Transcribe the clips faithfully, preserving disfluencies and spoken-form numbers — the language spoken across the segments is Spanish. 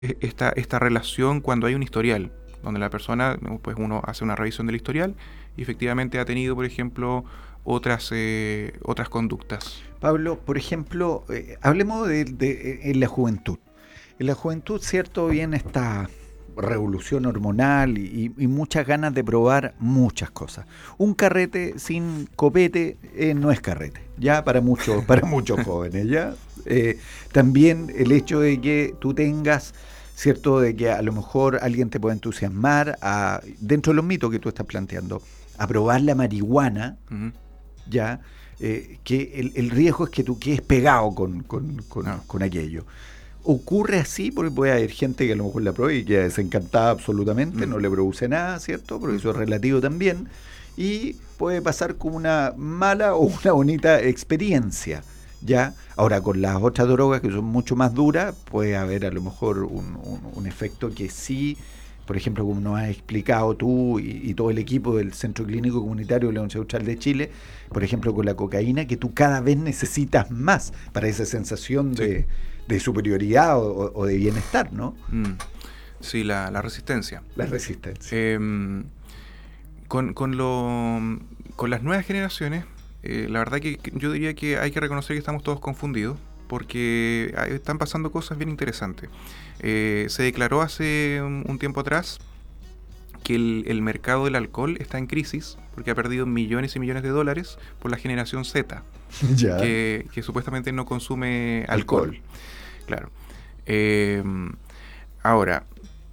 esta, esta relación cuando hay un historial, donde la persona, pues uno hace una revisión del historial y efectivamente ha tenido, por ejemplo, otras, eh, otras conductas. Pablo, por ejemplo, eh, hablemos de, de- en la juventud. En la juventud, cierto, viene esta revolución hormonal y, y muchas ganas de probar muchas cosas. Un carrete sin copete eh, no es carrete, ya para muchos, para muchos jóvenes, ya. Eh, también el hecho de que tú tengas, cierto, de que a lo mejor alguien te puede entusiasmar a, dentro de los mitos que tú estás planteando, a probar la marihuana, Ujú. ya, eh, que el, el riesgo es que tú quedes pegado con, con, con, No. con aquello. Ocurre así porque puede haber gente que a lo mejor la pruebe y queda desencantada absolutamente, Mm. no le produce nada, ¿cierto? Porque eso es relativo también. Y puede pasar como una mala o una bonita experiencia, ¿ya? Ahora, con las otras drogas que son mucho más duras, puede haber a lo mejor un, un, un efecto que sí, por ejemplo, como nos has explicado tú y, y todo el equipo del Centro Clínico Comunitario de la Universidad Austral de Chile, por ejemplo, con la cocaína, que tú cada vez necesitas más para esa sensación Sí. de, de superioridad o, o de bienestar, ¿no? Mm. Sí, la, la resistencia. La resistencia. Em, con, con, lo, con las nuevas generaciones, eh, la verdad que que yo diría que hay que reconocer que estamos todos confundidos, porque hay- están pasando cosas bien interesantes. Eh, se declaró hace un, un tiempo atrás que el, el mercado del alcohol está en crisis, porque ha perdido millones y millones de dólares por la generación Z, Ya. que, que supuestamente no consume Alcohol. alcohol. Claro. Em, Ahora,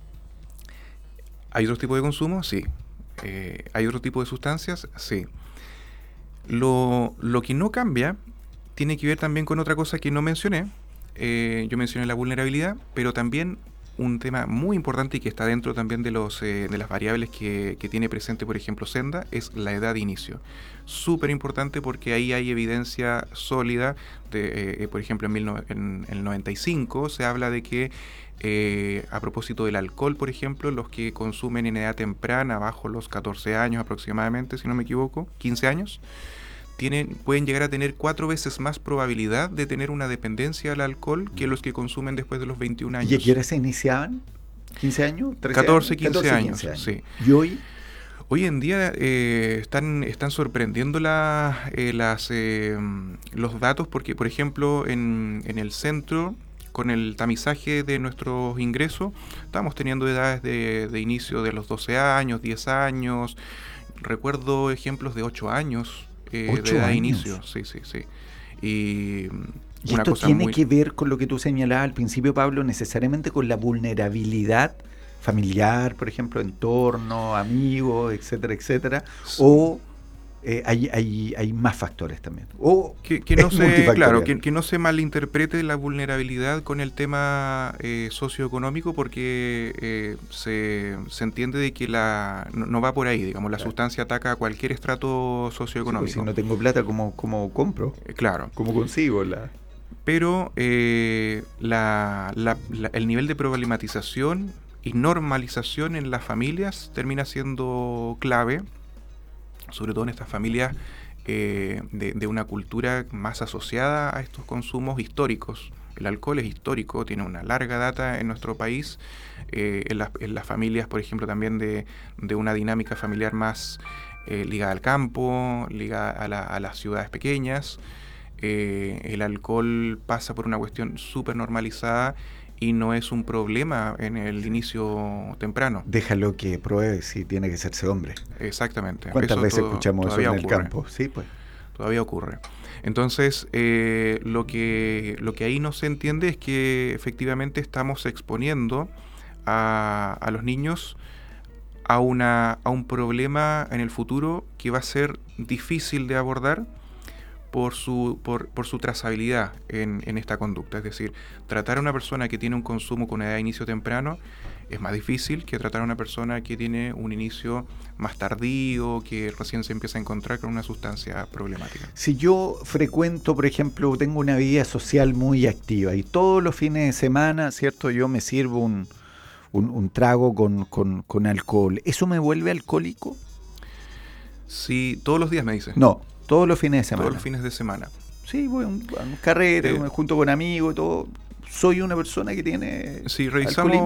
¿hay otro tipo de consumo? Sí. Eh, ¿hay otro tipo de sustancias? Sí. Lo, lo que no cambia tiene que ver también con otra cosa que no mencioné. Eh, yo mencioné la vulnerabilidad, pero también un tema muy importante y que está dentro también de, los, eh, de las variables que, que tiene presente, por ejemplo, Senda, es la edad de inicio. Súper importante porque ahí hay evidencia sólida. De, eh, por ejemplo, en, mil no- en el noventa y cinco se habla de que eh, a propósito del alcohol, por ejemplo, los que consumen en edad temprana, bajo los catorce años aproximadamente, si no me equivoco, quince años, tienen, pueden llegar a tener cuatro veces más probabilidad de tener una dependencia al alcohol que los que consumen después de los veintiún ¿Y a qué años. hora se iniciaban? ¿quince años? ¿trece años? catorce, quince catorce, años, quince años. sí. ¿Y hoy? Hoy en día eh, están, están sorprendiendo la, eh, las, eh, los datos porque, por ejemplo, en, en el centro, con el tamizaje de nuestros ingresos, estamos teniendo edades de, de inicio de los doce años, diez años. Recuerdo ejemplos de ocho años eh, de Ocho edad de años. inicio, sí, sí, sí. Y Y una esto cosa tiene muy... que ver con lo que tú señalabas al principio, Pablo, necesariamente con la vulnerabilidad familiar, por ejemplo, entorno, amigos, etcétera, etcétera, o eh, hay, hay, hay más factores también, o Que, que no es se, claro, multifactorial. que, que no se malinterprete la vulnerabilidad con el tema eh, socioeconómico porque eh, se, se entiende de que la no, no va por ahí, digamos, la Claro. sustancia ataca a cualquier estrato Sí, pues si socioeconómico. no tengo plata, ¿cómo, cómo compro? Eh, claro, ¿Cómo consigo la...? pero eh, la, la- la- el nivel de problematización y normalización en las familias termina siendo clave, sobre todo en estas familias eh, de, de una cultura más asociada a estos consumos históricos. El alcohol es histórico, tiene una larga data en nuestro país, eh, en, las, en las familias, por ejemplo, también de, de una dinámica familiar más eh, ligada al campo, ligada a, la- a las ciudades pequeñas. Eh, el alcohol pasa por una cuestión súper normalizada y no es un problema en el Sí. inicio temprano. Déjalo que pruebe si tiene que serse hombre. Exactamente, ¿Cuántas eso veces to- escuchamos eso todavía en el ocurre. campo? Sí, pues. Todavía ocurre. Entonces, eh, lo, que, lo que ahí no se entiende es que efectivamente estamos exponiendo a, a los niños a, una, a un problema en el futuro que va a ser difícil de abordar por su, por, por su trazabilidad en, en esta conducta. Es decir, tratar a una persona que tiene un consumo con edad de inicio temprano es más difícil que tratar a una persona que tiene un inicio más tardío, que recién se empieza a encontrar con una sustancia problemática. Si yo frecuento, por ejemplo, tengo una vida social muy activa y todos los fines de semana, ¿cierto? Yo me sirvo un, un, un trago con, con, con alcohol. ¿Eso me vuelve alcohólico? Si todos los días me dice, No, todos los fines de todos los semana. fines de semana. Sí, voy a un, a un carrete, Eh, me junto con amigos y todo. soy una persona que tiene Si revisamos, alcoholismo.